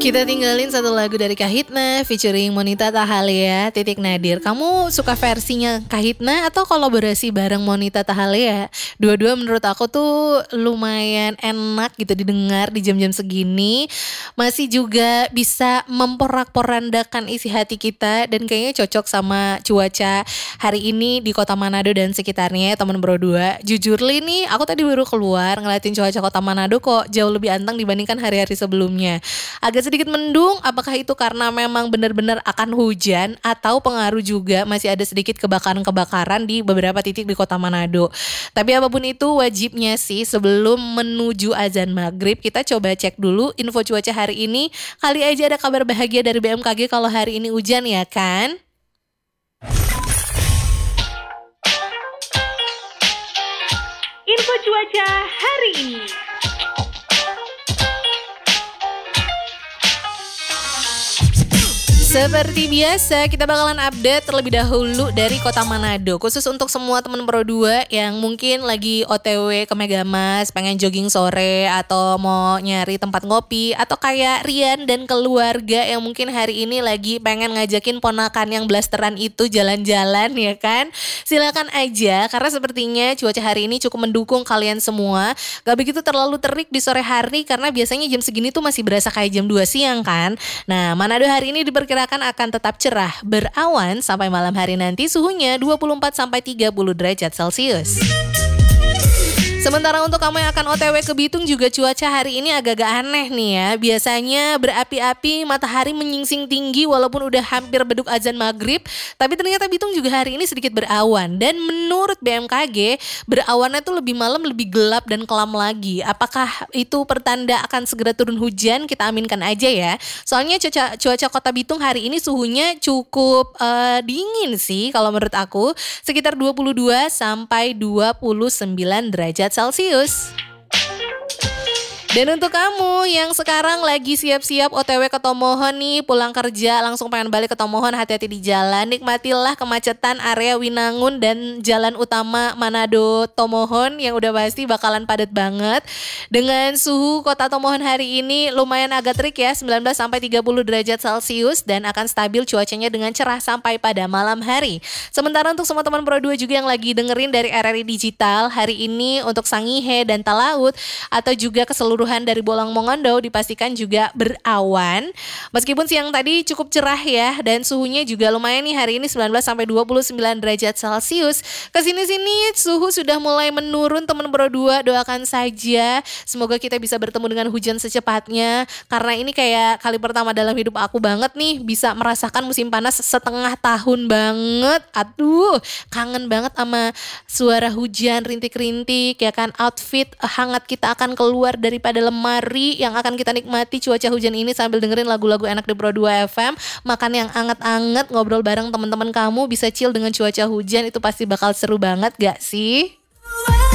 Kita tinggalin satu lagu dari Kahitna featuring Monita Tahalea, Titik Nadir. Kamu suka versinya Kahitna atau kolaborasi bareng Monita Tahalea? Dua-dua menurut aku tuh lumayan enak gitu didengar di jam-jam segini. Masih juga bisa memporak-porandakan isi hati kita dan kayaknya cocok sama cuaca hari ini di kota Manado dan sekitarnya ya teman Bro 2. Jujur Li nih, aku tadi baru keluar ngeliatin cuaca kota Manado kok jauh lebih anteng dibandingkan hari-hari sebelumnya. Agak sedikit mendung, apakah itu karena memang benar-benar akan hujan atau pengaruh juga masih ada sedikit kebakaran-kebakaran di beberapa titik di kota Manado. Tapi apapun itu wajibnya sih sebelum menuju azan maghrib kita coba cek dulu info cuaca hari ini. Kali aja ada kabar bahagia dari BMKG kalau hari ini hujan ya kan? Info cuaca hari ini. Seperti biasa kita bakalan update terlebih dahulu dari kota Manado. Khusus untuk semua teman Pro 2 yang mungkin lagi OTW ke Megamas, pengen jogging sore atau mau nyari tempat ngopi. Atau kayak Rian dan keluarga yang mungkin hari ini lagi pengen ngajakin ponakan yang blasteran itu jalan-jalan ya kan. Silakan aja karena sepertinya cuaca hari ini cukup mendukung kalian semua. Gak begitu terlalu terik di sore hari karena biasanya jam segini tuh masih berasa kayak jam 2 siang kan. Nah Manado hari ini diperkirakan akan tetap cerah, berawan sampai malam hari nanti suhunya 24 sampai 30 derajat Celcius. Sementara untuk kamu yang akan OTW ke Bitung juga cuaca hari ini agak-agak aneh nih ya. Biasanya berapi-api, matahari menyingsing tinggi walaupun udah hampir beduk azan maghrib. Tapi ternyata Bitung juga hari ini sedikit berawan. Dan menurut BMKG, berawannya tuh lebih malam, lebih gelap dan kelam lagi. Apakah itu pertanda akan segera turun hujan? Kita aminkan aja ya. Soalnya cuaca kota Bitung hari ini suhunya cukup dingin sih kalau menurut aku. Sekitar 22 sampai 29 derajat Celcius. Dan untuk kamu yang sekarang lagi siap-siap OTW ke Tomohon nih, pulang kerja langsung pengen balik ke Tomohon, hati-hati di jalan. Nikmatilah kemacetan area Winangun dan jalan utama Manado Tomohon yang udah pasti bakalan padat banget. Dengan suhu kota Tomohon hari ini lumayan agak terik ya, 19 sampai 30 derajat Celcius dan akan stabil cuacanya dengan cerah sampai pada malam hari. Sementara untuk semua teman Pro 2 juga yang lagi dengerin dari RRI Digital, hari ini untuk Sangihe dan Talaut atau juga keseluruhan dari Bolang Mongondo dipastikan juga berawan. Meskipun siang tadi cukup cerah ya dan suhunya juga lumayan nih hari ini 19 sampai 29 derajat Celcius. Kesini-sini suhu sudah mulai menurun teman Pro 2, doakan saja semoga kita bisa bertemu dengan hujan secepatnya karena ini kayak kali pertama dalam hidup aku banget nih bisa merasakan musim panas setengah tahun banget. Aduh, kangen banget sama suara hujan rintik-rintik ya kan, outfit hangat kita akan keluar daripada lemari yang akan kita nikmati cuaca hujan ini sambil dengerin lagu-lagu enak di Pro 2 FM, makan yang anget-anget, ngobrol bareng teman-teman kamu, bisa chill dengan cuaca hujan, itu pasti bakal seru banget gak sih?